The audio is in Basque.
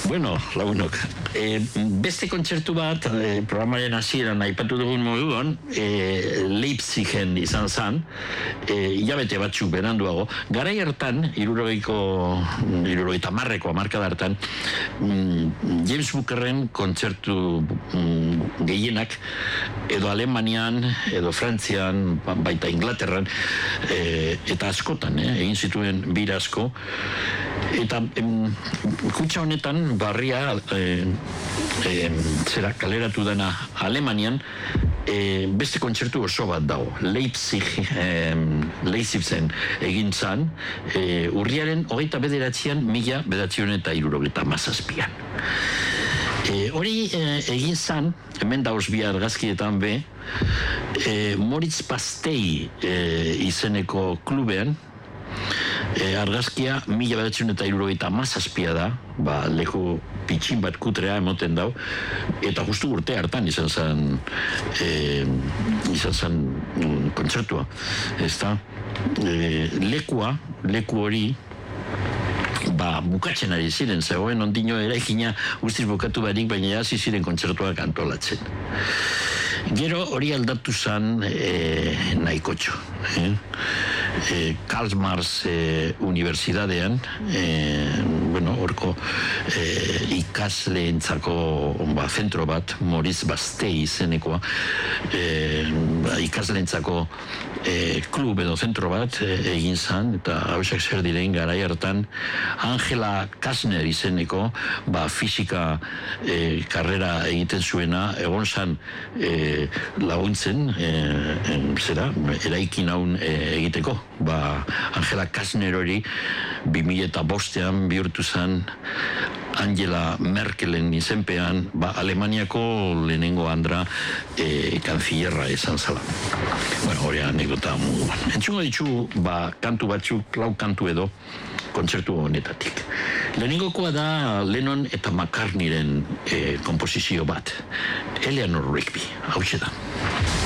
Bueno, lagunok, beste kontzertu bat, programaren hasieran aipatu dugun moduan, Leipzigen izan zen, hilabete batzuk beranduago, garai hartan, 70ko hamarkada hartan, James Bookerren kontzertu gehienak, edo Alemanian, edo Frantzian, baita Inglaterran, eta askotan, egin zituen bira asko, eta kutsa honetan barria kaleratu dena Alemanian beste kontzertu oso bat dago. Leipzigen egin zan urriaren 29an 1977an. Hori egin zan, hemen dauz bi argazkietan be, Moritz Pastei izeneko klubean, argazkia 1977 da, leku pitxin bat kutrea emoten dau, eta justu urte hartan izan zen kontzertua. Leku hori bukatzen ari ziren, zegoen ondino eraikina guztiz bukatu barik, baina hasi ziren kontzertuak antolatzen. Gero hori aldatu zen nahikotxo. Karl Marx Unibertsitatean, horko ikasleentzako zentro bat, Moritz Pastei izenekoa, ikasleentzako klub edo zentro bat egin zen, eta hausak zer diren garai hartan, Angela Kastner izeneko fisika karrera egiten zuena, egon zen laguntzen, eraikin haun egiteko. Angela Kastner hori 2005an bihurtu zen Angela Merkelen izenpean, Alemaniako lehenengo andra kanzillerra izan zala. Hori anekdota moduan. Entzungo ditu, kantu batzuk, lau kantu edo, kontzertu honetatik. Lehenengokoa da Lennon eta McCartneyren komposizio bat, Eleanor Rigby, hau da.